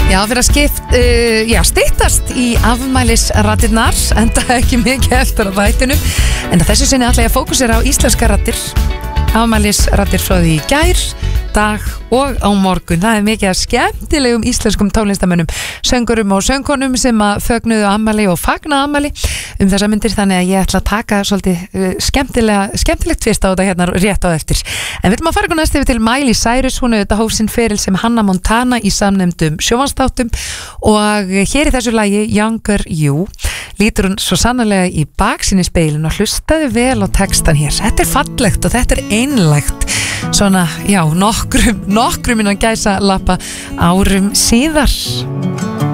Já, fyrir að styttast í afmælisraddirnar, enda ekki mikið eftir að þættinu, en þessu sinni ætla ég að fókusera á íslenska raddir, afmælisraddir frá því í gær, dag og á morgun. Það mikið að skemmtilegum íslenskum tónlistamönnum, söngurum og söngkonum sem að fögnuðu afmæli og fagna afmæli þessa myndir, þannig að ég ætla að taka svolítið skemmtilegt tvist á þetta hérna rétt á eftir. En við ætlum að fara næst yfir til Miley Cyrus. Hún þetta hóf sinn feril sem Hannah Montana í samnefndum sjónvarpsþáttum og hér í þessu lagi Younger You lítur hún svo sannarlega í baksýnisspegilinn og hlustaði vel á textan hér. Þetta fallegt og þetta einlægt, svona, já, nokkrum innan gæsa lappa árum síðar.